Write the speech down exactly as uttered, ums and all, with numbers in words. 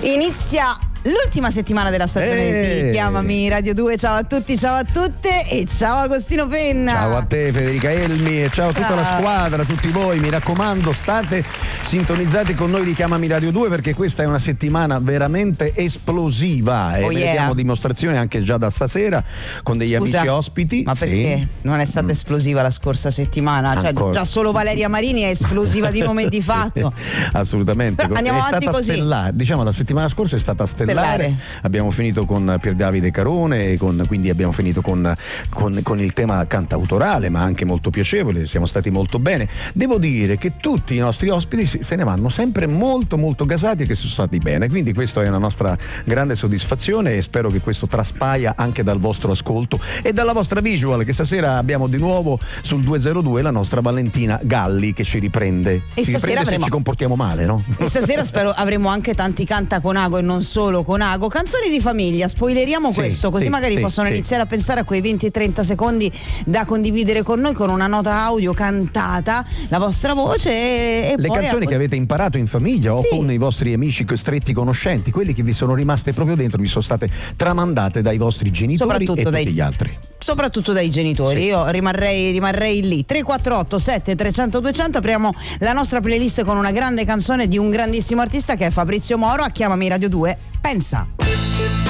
Inizia l'ultima settimana della stagione Eeeh. di Chiamami Radio due. Ciao a tutti, ciao a tutte e ciao Agostino Penna. Ciao a te Federica Elmi e ciao a tutta Ciao. la squadra, a tutti voi. Mi raccomando, state sintonizzati con noi di Chiamami Radio due, perché questa è una settimana veramente esplosiva e Oh, ne yeah. diamo dimostrazione anche già da stasera con degli Scusa, amici ospiti. Ma Sì. perché non è stata esplosiva la scorsa settimana? Cioè, Ancora. già solo Valeria Marini è esplosiva di nome e di fatto. Sì, assolutamente. Andiamo è avanti stata così. stellare. Diciamo la settimana scorsa è stata stellare. Stellare. Abbiamo finito con Pier Davide Carone e con, quindi abbiamo finito con, con, con il tema cantautorale, ma anche molto piacevole. Siamo stati molto bene. Devo dire che tutti i nostri ospiti se, se ne vanno sempre molto molto gasati e che sono stati bene. Quindi questa è una nostra grande soddisfazione e spero che questo traspaia anche dal vostro ascolto e dalla vostra visual, che stasera abbiamo di nuovo sul duecentodue la nostra Valentina Galli che ci riprende. E ci stasera riprende avremo- se ci comportiamo male, no? E stasera spero avremo anche tanti canta con ago e non solo con ago, canzoni di famiglia. Spoileriamo Sì, questo, così sì, magari sì, possono sì. iniziare a pensare a quei venti trenta secondi da condividere con noi con una nota audio cantata, la vostra voce e, e Le poi canzoni a- che avete imparato in famiglia o Sì. con i vostri amici stretti conoscenti, quelli che vi sono rimaste proprio dentro, vi sono state tramandate dai vostri genitori Soprattutto e dai- tutti gli altri. soprattutto dai genitori. Sì. Io rimarrei, rimarrei lì. Tre quattro otto sette trecento duecento. Apriamo la nostra playlist con una grande canzone di un grandissimo artista che è Fabrizio Moro a Chiamami Radio due. Pensa.